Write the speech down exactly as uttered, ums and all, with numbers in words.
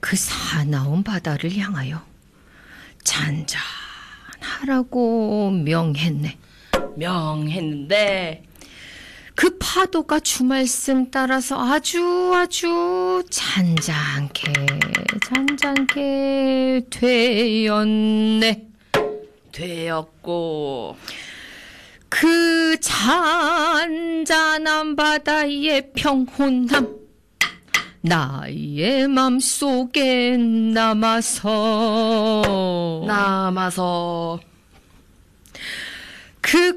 그 사나운 바다를 향하여 잔잔하라고 명했네. 명했는데 그 파도가 주말씀 따라서 아주 아주 잔잔케 잔잔케 되었네. 되었고 그 잔잔한 바다의 평온함 나의 맘속에 남아서 남아서 그